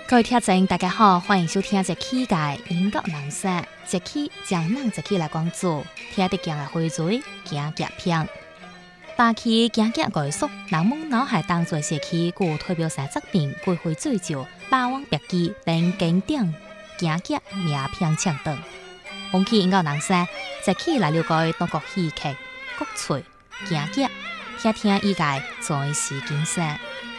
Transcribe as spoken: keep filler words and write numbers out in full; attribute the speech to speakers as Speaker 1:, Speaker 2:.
Speaker 1: 各位听众，大家好，欢迎收听这期的音乐人生。这期将咱这期来讲做听得见的花蕊行夹片。八期行夹艺术，人们脑海当作社区具代表性作品，桂花水照、霸王别姬等经典行夹名片唱等。本期音乐人生，这期来了解中国戏剧、国粹、行夹，听听意界在时景生。